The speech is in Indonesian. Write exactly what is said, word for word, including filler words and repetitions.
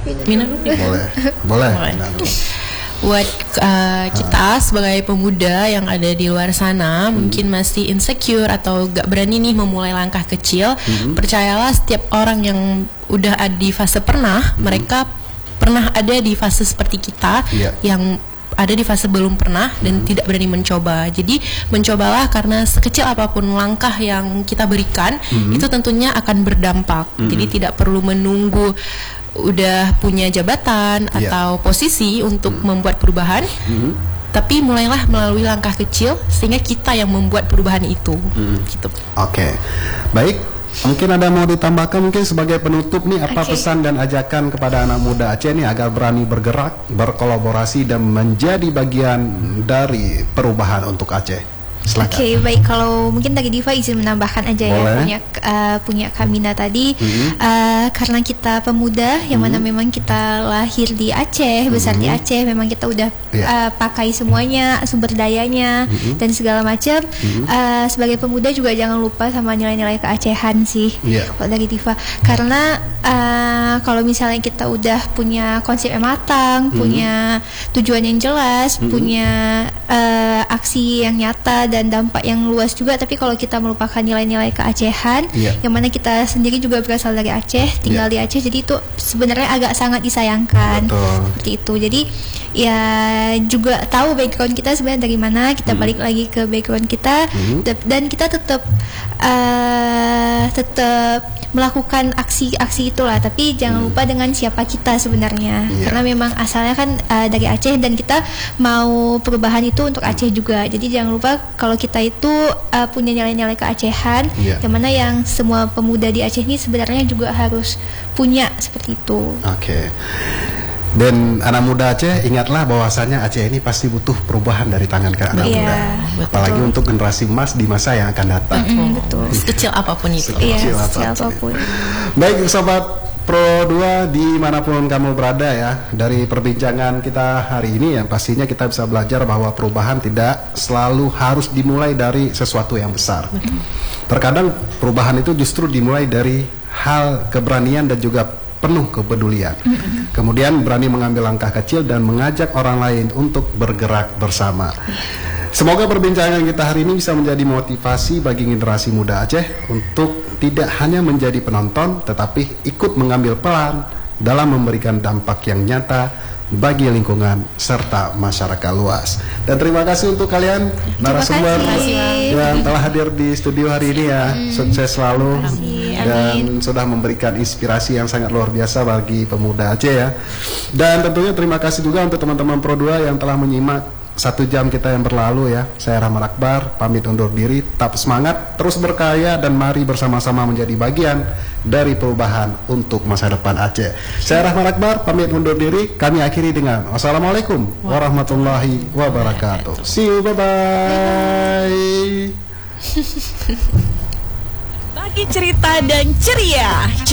Minum dulu. Boleh, boleh. Boleh. Nah, dulu. Buat uh, kita sebagai pemuda yang ada di luar sana, hmm. mungkin masih insecure atau gak berani nih memulai langkah kecil, hmm. percayalah setiap orang yang udah ada di fase pernah, hmm. mereka pernah ada di fase seperti kita, yeah. yang ada di fase belum pernah dan hmm. tidak berani mencoba. Jadi mencobalah, karena sekecil apapun langkah yang kita berikan, hmm. itu tentunya akan berdampak. Hmm. Jadi tidak perlu menunggu udah punya jabatan yeah. atau posisi untuk hmm. membuat perubahan, hmm. tapi mulailah melalui langkah kecil sehingga kita yang membuat perubahan itu. Hmm. Gitu. Oke, okay. Baik. Mungkin ada mau ditambahkan mungkin sebagai penutup nih, apa okay. pesan dan ajakan kepada anak muda Aceh nih agar berani bergerak, berkolaborasi dan menjadi bagian dari perubahan untuk Aceh? Oke, okay, baik, kalau mungkin tadi Diva izin menambahkan aja. Boleh. Ya punya uh, punya Kamina tadi, mm-hmm. uh, karena kita pemuda yang mm-hmm. mana memang kita lahir di Aceh, besar mm-hmm. di Aceh, memang kita udah yeah. uh, pakai semuanya, sumber dayanya mm-hmm. dan segala macam. Mm-hmm. Uh, sebagai pemuda juga jangan lupa sama nilai-nilai keacehan sih, yeah. kalau dari Diva. Karena uh, kalau misalnya kita udah punya konsep yang matang, mm-hmm. punya tujuan yang jelas, mm-hmm. punya uh, aksi yang nyata dan dampak yang luas juga, tapi kalau kita melupakan nilai-nilai keacehan, yeah. yang mana kita sendiri juga berasal dari Aceh, tinggal yeah. di Aceh, jadi itu sebenarnya agak sangat disayangkan. Betul. Seperti itu. Jadi ya juga tahu background kita sebenarnya dari mana, kita mm. balik lagi ke background kita, mm. dan kita tetap uh, tetap melakukan aksi-aksi itulah, tapi jangan hmm. lupa dengan siapa kita sebenarnya, yeah. karena memang asalnya kan uh, dari Aceh dan kita mau perubahan itu untuk Aceh juga. Jadi jangan lupa kalau kita itu uh, punya nilai-nilai keacehan, yeah. yang mana yang semua pemuda di Aceh ini sebenarnya juga harus punya seperti itu. Oke. Okay. Dan anak muda Aceh, ingatlah bahwasanya Aceh ini pasti butuh perubahan dari tangan ke anak yeah, muda, betul. Apalagi untuk generasi emas di masa yang akan datang. Mm-hmm, betul. Sekecil apapun itu. Sekecil yeah, apapun. apapun. Baik, sobat Pro dua dimanapun kamu berada ya, dari perbincangan kita hari ini ya, pastinya kita bisa belajar bahwa perubahan tidak selalu harus dimulai dari sesuatu yang besar. Mm-hmm. Terkadang perubahan itu justru dimulai dari hal keberanian dan juga penuh kepedulian. Mm-hmm. Kemudian berani mengambil langkah kecil dan mengajak orang lain untuk bergerak bersama. Semoga perbincangan kita hari ini bisa menjadi motivasi bagi generasi muda Aceh untuk tidak hanya menjadi penonton, tetapi ikut mengambil peran dalam memberikan dampak yang nyata bagi lingkungan serta masyarakat luas. Dan terima kasih untuk kalian narasumber yang telah hadir di studio hari ini ya. Sukses selalu dan sudah memberikan inspirasi yang sangat luar biasa bagi pemuda Aceh ya. Dan tentunya terima kasih juga untuk teman-teman Pro dua yang telah menyimak satu jam kita yang berlalu ya. Saya Rahman Akbar pamit undur diri. Tetap semangat, terus berkarya, dan mari bersama-sama menjadi bagian dari perubahan untuk masa depan Aceh. Saya Rahman Akbar pamit undur diri. Kami akhiri dengan wassalamualaikum warahmatullahi wabarakatuh. See you, bye bye. Bagi cerita dan ceria.